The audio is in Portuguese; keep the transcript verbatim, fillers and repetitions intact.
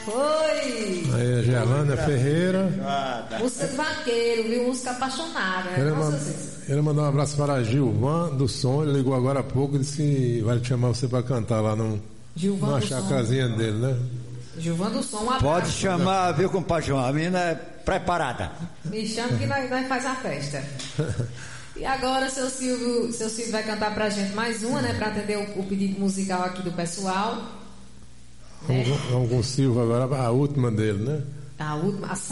Foi! Aí a Gerlânia Ferreira. Ah, tá. Música do vaqueiro, viu? Música apaixonada. Ele, Nossa, mand... Deus. ele mandou um abraço para a Gilvan do Som. Ele ligou agora há pouco e disse que vai te chamar você para cantar lá no, Gilvan numa do chacazinha Som. dele, né? Gilvan do Som, um abraço. Pode chamar, viu, compadre João? A menina é preparada. Me chama que nós, nós faz a festa. E agora seu Silvio, seu Silvio vai cantar pra gente mais uma, né? Pra atender o, o pedido musical aqui do pessoal. Vamos, Né? vamos com o Silvio agora, a última dele, né? A última, a